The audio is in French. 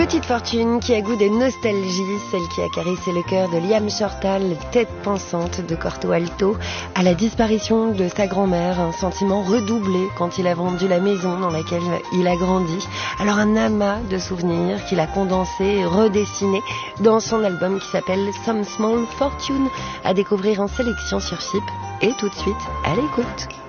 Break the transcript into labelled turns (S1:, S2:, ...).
S1: Petite fortune qui a goût de nostalgie, celle qui a caressé le cœur de Liam Shortall, tête pensante de Corto Alto, à la disparition de sa grand-mère, un sentiment redoublé quand il a vendu la maison dans laquelle il a grandi. Alors un amas de souvenirs qu'il a condensés et redessinés dans son album qui s'appelle Some Small Fortune, à découvrir en sélection sur Chip. Et tout de suite, à l'écoute.